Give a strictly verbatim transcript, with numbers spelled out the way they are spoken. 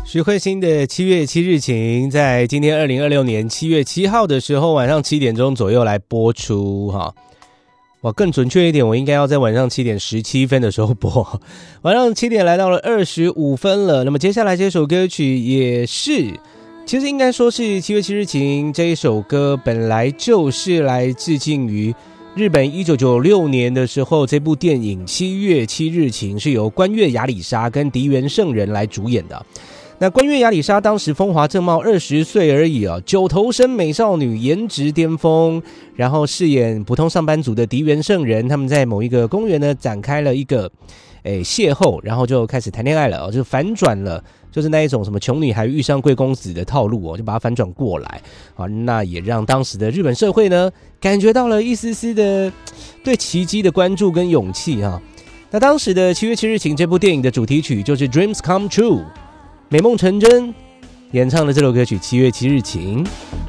徐慧欣的七月七日晴在今天二零二六年七月七号的时候晚上七点钟左右来播出哈。哇，更准确一点，我应该要在晚上七点十七分的时候播。晚上七点来到了二十五分了，那么接下来这首歌曲也是，其实应该说是七月七日晴这一首歌本来就是来致敬于日本一九九六年的时候，这部电影《七月七日晴》是由关月亚里沙跟荻原圣人来主演的。那关月亚里沙当时风华正茂二十岁而已啊，九头身美少女，颜值巅峰，然后饰演普通上班族的荻原圣人，他们在某一个公园呢展开了一个诶邂逅，然后就开始谈恋爱了哦，就反转了，就是那一种什么穷女孩遇上贵公子的套路哦，就把它反转过来啊，那也让当时的日本社会呢感觉到了一丝丝的对奇迹的关注跟勇气啊。那当时的《七月七日晴》这部电影的主题曲就是 Dreams Come True。美梦成真演唱的这首歌曲《七月七日晴》。